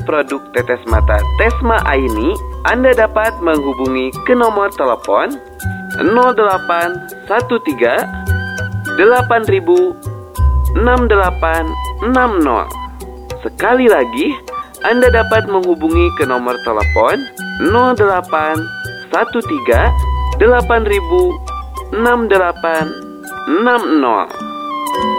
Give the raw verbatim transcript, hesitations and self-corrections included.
produk tetes mata Tesma Aini, Anda dapat menghubungi ke nomor telepon nol delapan satu tiga delapan ribu enam delapan enam nol. Sekali lagi, Anda dapat menghubungi ke nomor telepon nol delapan satu tiga delapan ribu enam delapan enam nol.